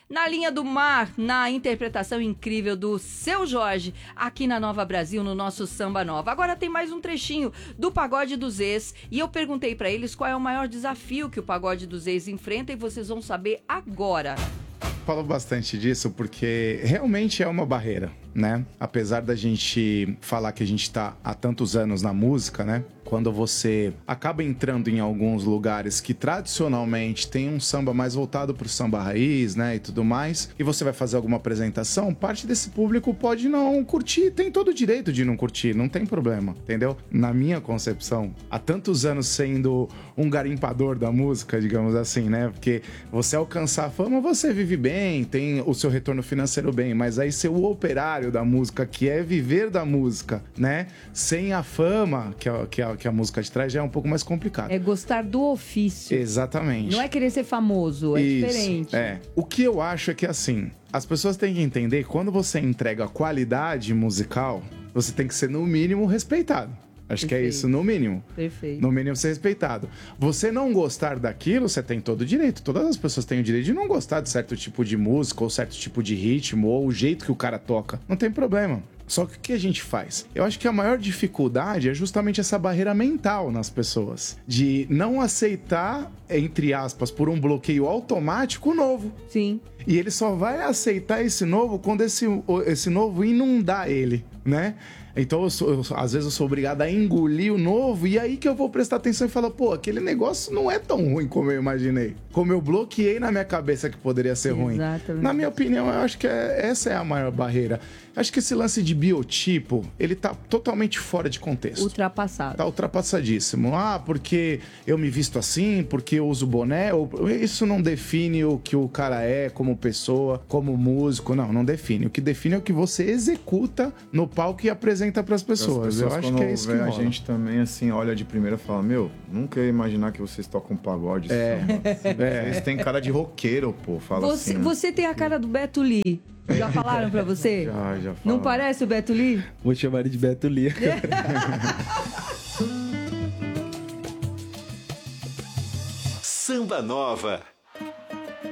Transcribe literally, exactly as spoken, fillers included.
Na Linha do Mar, na interpretação incrível do Seu Jorge, aqui na Nova Brasil, no nosso Samba Nova. Agora tem mais um trechinho do Pagode dos Ex, e eu perguntei pra eles qual é o maior desafio que o Pagode dos Ex enfrenta, e vocês vão saber agora. Falo bastante disso porque realmente é uma barreira, né? Apesar da gente falar que a gente tá há tantos anos na música, né? Quando você acaba entrando em alguns lugares que tradicionalmente tem um samba mais voltado pro samba raiz, né? E tudo mais, e você vai fazer alguma apresentação, parte desse público pode não curtir, tem todo o direito de não curtir, não tem problema, entendeu? Na minha concepção, há tantos anos sendo um garimpador da música, digamos assim, né? Porque você alcançar a fama, você vive bem, tem o seu retorno financeiro bem, mas aí ser o operário da música, que é viver da música, né? Sem a fama que a, que a, que a música te traz, já é um pouco mais complicado. É gostar do ofício. Exatamente. Não é querer ser famoso, é Isso, diferente. É. O que eu acho é que, assim, as pessoas têm que entender que quando você entrega qualidade musical, você tem que ser, no mínimo, respeitado. Acho Perfeito. Que é isso, no mínimo. Perfeito. No mínimo ser respeitado. Você não gostar daquilo, você tem todo o direito. Todas as pessoas têm o direito de não gostar de certo tipo de música, ou certo tipo de ritmo, ou o jeito que o cara toca. Não tem problema. Só que o que a gente faz? Eu acho que a maior dificuldade é justamente essa barreira mental nas pessoas. De não aceitar, entre aspas, por um bloqueio automático, o novo. Sim. E ele só vai aceitar esse novo quando esse, esse novo inundar ele, né? Então, eu sou, eu, às vezes eu sou obrigado a engolir o novo, e aí que eu vou prestar atenção e falar, pô, aquele negócio não é tão ruim como eu imaginei. Como eu bloqueei na minha cabeça que poderia ser ruim. Exatamente. Na minha opinião, eu acho que é, essa é a maior barreira. Acho que esse lance de biotipo, ele tá totalmente fora de contexto. Ultrapassado. Tá ultrapassadíssimo. Ah, porque eu me visto assim, porque eu uso boné, ou... isso não define o que o cara é como pessoa, como músico, não, não define. O que define é o que você executa no palco e apresenta pras pessoas. pessoas eu acho que é isso que rola. A gente também, assim, olha de primeira e fala, meu, nunca ia imaginar que vocês tocam pagode. É, samba. é. Vocês têm cara de roqueiro, pô, fala Você, assim. você tem a cara do Beto Lee. Já falaram pra você? Já, já falaram. Não parece o Beto Lee? Vou chamar ele de Beto Lee. Samba Nova.